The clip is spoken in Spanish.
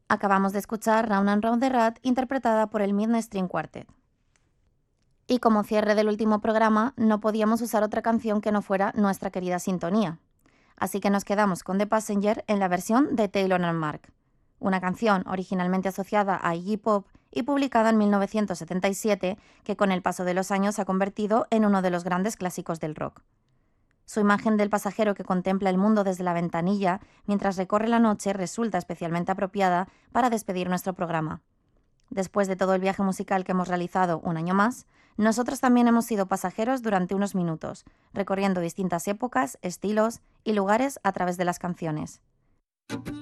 Acabamos de escuchar Round and Round the Rat, interpretada por el Midnight String Quartet. Y como cierre del último programa, no podíamos usar otra canción que no fuera nuestra querida sintonía. Así que nos quedamos con The Passenger en la versión de Taylor and Mark, una canción originalmente asociada a Iggy Pop y publicada en 1977, que con el paso de los años se ha convertido en uno de los grandes clásicos del rock. Su imagen del pasajero que contempla el mundo desde la ventanilla mientras recorre la noche resulta especialmente apropiada para despedir nuestro programa. Después de todo el viaje musical que hemos realizado un año más, nosotros también hemos sido pasajeros durante unos minutos, recorriendo distintas épocas, estilos y lugares a través de las canciones.